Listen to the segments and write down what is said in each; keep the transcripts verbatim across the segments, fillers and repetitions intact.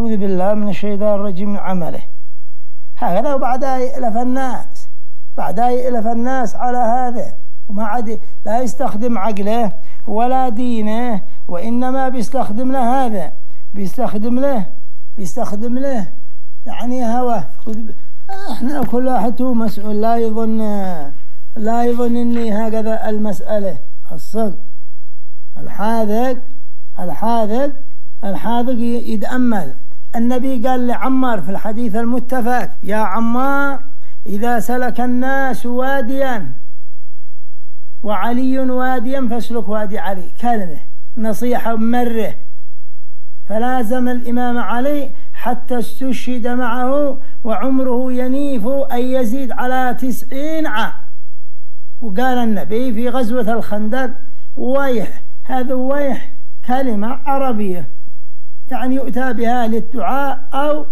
أعوذ بالله من الشيطان الرجيم من عمله هكذا، وبعدها يألف الناس بعدها يألف الناس على هذا، وما عاد لا يستخدم عقله ولا دينه، وإنما بيستخدم له هذا بيستخدم له بيستخدم له يعني هوى. احنا كل واحد هو مسؤول، لا يظن لا يظن اني هكذا المسألة. الصدق الحاذق الحاذق الحاذق يتأمل. النبي قال لعمار في الحديث المتفق: يا عمار إذا سلك الناس واديا وعلي واديا فاسلك وادي علي. كلمة نصيحة مرة. فلازم الإمام علي حتى استشهد معه وعمره ينيف أن يزيد على تسعين عام. وقال النبي في غزوة الخندق: ويح. هذا ويح كلمة عربية يعني يؤتى بها للدعاء أو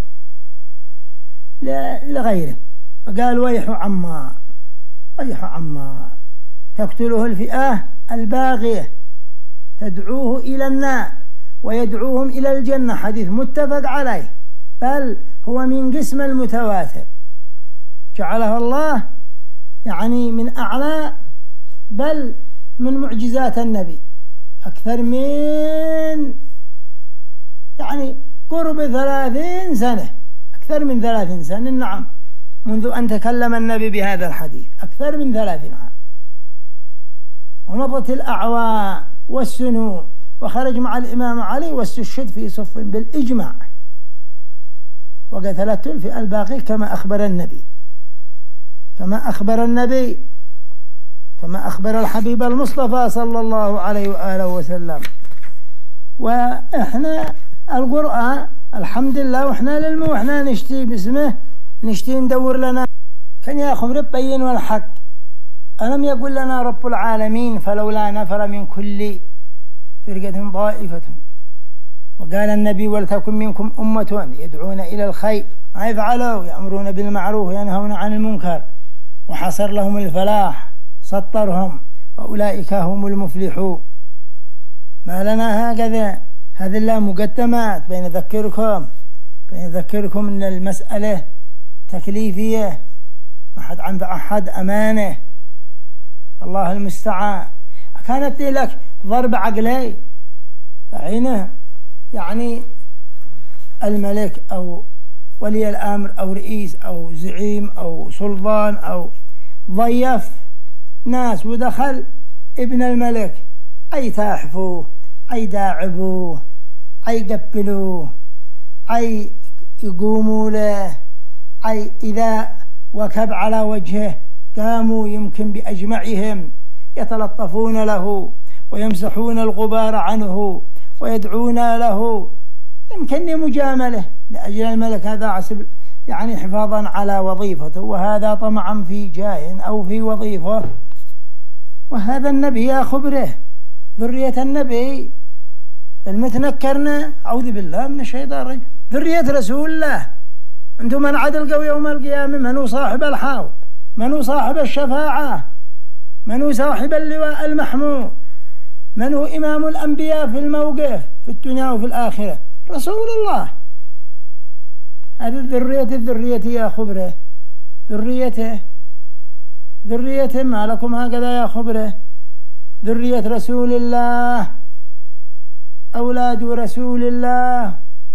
لغيره. فقال: ويح عمار ويح عمار تقتله الفئة الباغية تدعوه إلى النار ويدعوهم إلى الجنة. حديث متفق عليه، بل هو من قسم المتواتر، جعلها الله يعني من أعلى، بل من معجزات النبي، أكثر من يعني قرب ثلاثين سنة أكثر من ثلاثين سنة نعم، منذ أن تكلم النبي بهذا الحديث أكثر من ثلاثين عام. ومضت الأعوام والسنون وخرج مع الإمام علي واستشهد في صف بالإجماع، وقتلته الفئة الباقي كما أخبر النبي كما أخبر النبي كما أخبر الحبيب المصطفى صلى الله عليه وآله وسلم. وإحنا القرآن الحمد لله، وإحنا للمو وإحنا نشتي باسمه، نشتي ندور لنا كان يأخذ ربين والحق. ألم يقول لنا رب العالمين: فلولا نفر من كل فرقة طائفة. وقال النبي: ولتكن منكم أمة يدعون إلى الخير ما يفعلوا يأمرون بالمعروف وينهون عن المنكر. وحصر لهم الفلاح سطرهم وأولئك هم المفلحون. ما لنا هكذا، هذه الله مقدمات بين ذكركم بين ذكركم أن المسألة تكليفية، ما حد عند أحد أمانة. الله المستعان. كانت لك ضرب عقلي فحينه يعني الملك أو ولي الأمر أو رئيس أو زعيم أو سلطان أو ضيف ناس ودخل ابن الملك، أي تاحفوه أي داعبوه أي قبلوه أي يقوموا له، أي إذا وكب على وجهه قاموا يمكن بأجمعهم يتلطفون له ويمسحون الغبار عنه ويدعون له، يمكن مجامله لأجل الملك هذا عسب يعني حفاظا على وظيفته، وهذا طمعا في جاه أو في وظيفة. وهذا النبي يا خبره ذرية النبي المتنكرنا، أعوذ بالله من الشيطان الرجيم، ذرية رسول الله. أنتم من عدل يوم القيامة من هو صاحب الحوض، من هو صاحب الشفاعة، من هو صاحب اللواء المحمود، من هو إمام الأنبياء في الموقف في الدنيا وفي الآخرة؟ رسول الله. هذه الذرية الذرية يا خبره ذريته ذريته ما لكم هكذا يا خبره، ذرية رسول الله، أولاد رسول الله،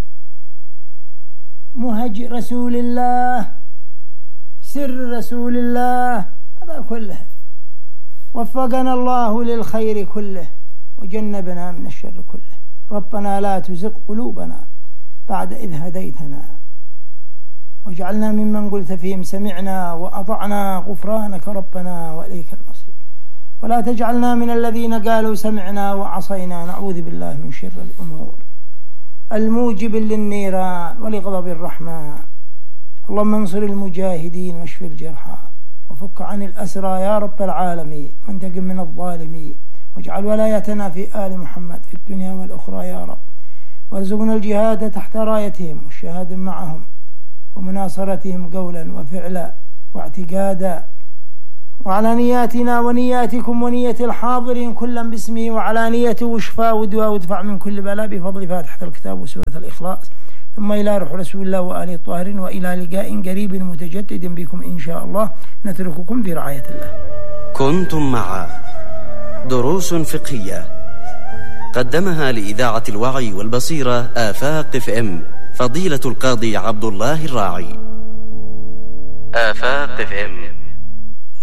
مهج رسول الله، سر رسول الله، هذا كله. وفقنا الله للخير كله وجنبنا من الشر كله. ربنا لا تزغ قلوبنا بعد إذ هديتنا واجعلنا ممن قلت فيهم سمعنا وأطعنا غفرانك ربنا وإليك المصير. ولا تجعلنا من الذين قالوا سمعنا وعصينا، نعوذ بالله من شر الأمور الموجب للنيران ولغضب الرحمن. اللهم انصر المجاهدين واشف الجرحى وفك عن الأسرى يا رب العالمين، وانتقم من الظالمين، واجعل ولايتنا في آل محمد في الدنيا والأخرى يا رب، وارزقنا الجهاد تحت رايتهم والشهادة معهم ومناصرتهم قولا وفعلا واعتقادا، وعلى نياتنا ونياتكم ونية الحاضرين كلا باسمه، وعلى نيته وشفاء ودواء ودفع من كل بلاء بفضل فاتحة الكتاب وسورة الإخلاص. ثم إلى روح رسول الله وآله الطاهرين، وإلى لقاء قريب متجدد بكم إن شاء الله. نترككم في رعاية الله. كنتم مع دروس فقهية قدمها لإذاعة الوعي والبصيرة آفاق اف ام فضيلة القاضي عبد الله الراعي. آفاق اف ام.